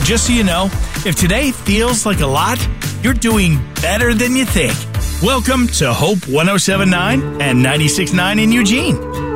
just so you know, if today feels like a lot, you're doing better than you think. Welcome to Hope 107.9 and 96.9 in Eugene.